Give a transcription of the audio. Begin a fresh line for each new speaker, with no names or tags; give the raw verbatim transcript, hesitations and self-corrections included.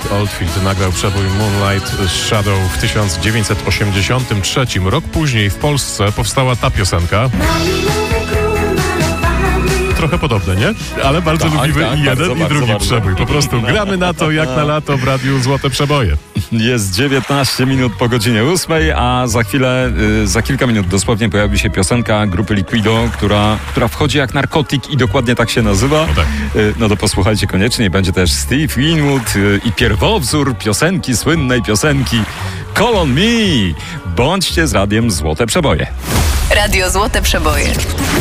Mike Oldfield nagrał przebój Moonlight Shadow w tysiąc dziewięćset osiemdziesiątym trzecim. Rok później w Polsce powstała ta piosenka. Trochę podobne, nie? Ale bardzo
tak,
lubimy
tak,
i jeden,
bardzo,
i drugi
bardzo,
przebój. Po prostu gramy na to jak na lato w Radiu Złote Przeboje.
Jest dziewiętnaście minut po godzinie ósmej, a za chwilę, y, za kilka minut dosłownie pojawi się piosenka grupy Liquido, która, która wchodzi jak narkotyk i dokładnie tak się nazywa.
No tak.
Y, no to posłuchajcie koniecznie. Będzie też Steve Winwood y, i pierwowzór piosenki, słynnej piosenki Call on Me. Bądźcie z Radiem Złote Przeboje.
Radio Złote Przeboje.